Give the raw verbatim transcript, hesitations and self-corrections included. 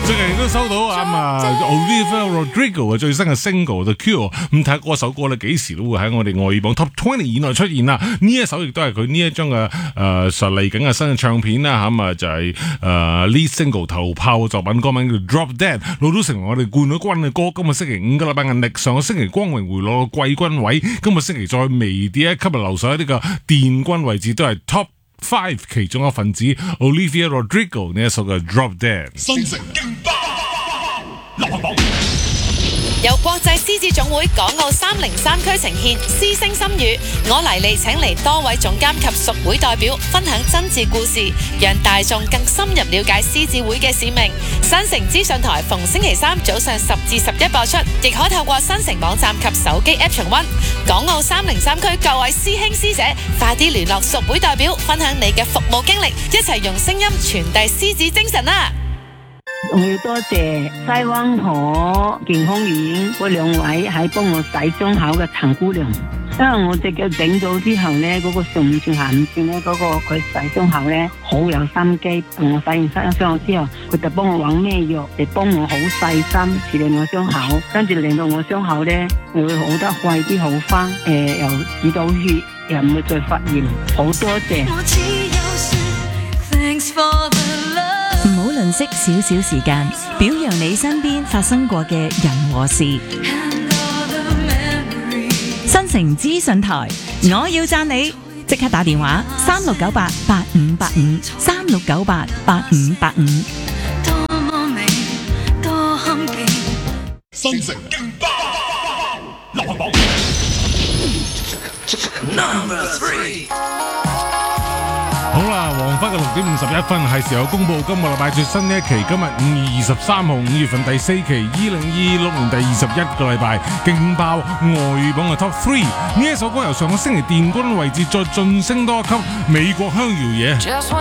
最近都收到啊嘛 Olivia Rodrigo 嘅最新嘅 single The Cure， 咁睇下嗰首歌咧幾時都會喺我哋外語榜 Top twenty 以內出現啦。呢一首亦都係佢呢一張嘅誒實嚟緊嘅新嘅唱片啦，咁啊就係、是、誒、呃、lead single 頭炮嘅作品，歌名叫 Drop Dead， 攞到成為我哋冠咗軍嘅歌。今個星期五個禮拜日曆，上個星期光榮回落季軍位，今個星期再微跌一級，留守喺呢個殿軍位置，都係 Top Five 其中一份子 Olivia Rodrigo 呢一首嘅 Drop Dead。 新城勁爆流行榜。 由國際獅子總會港澳三零三區呈現獅聲心語，我黎利請嚟多位總監及屬會代表分享真摯故事，讓大眾更深入了解獅子會嘅使命。新城資訊台逢星期三早上十至十一播出，亦可透過新城網站及手機 App 重溫。港澳三零三區各位師兄師姐，快啲聯絡屬會代表，分享你嘅服務經歷，一齊用聲音傳遞獅子精神啦！ 我要多謝西灣河健康院嗰兩位喺幫我洗傷口嘅陳姑娘，因為我隻腳整咗之後呢，嗰、嗰個上五寸下五寸呢，嗰、嗰個佢洗傷口呢，好有心機。同我洗完傷口之後，佢就幫我揾咩藥嚟幫我好細心處理我傷口，跟住令到我傷口呢會好得快啲好翻，誒、呃、又止到血，又唔會再發炎。好多謝。 唔好吝嗇少少時間，表揚你身邊發生過嘅人和事。新城資訊台，我要讚你，即刻打電話三六九八八五八五三六九八八五八五。 新城勁爆流行榜 Number Three。 好啦，黃昏嘅六點五十一分係時候公布今個禮拜最新呢一期，今日五月二十三號，五月份第四期，二零二六年第二十一個禮拜，勁爆外語榜嘅 Top Three。呢一首歌由上個星期殿軍位置再晉升多一級，美國鄉謠嘢。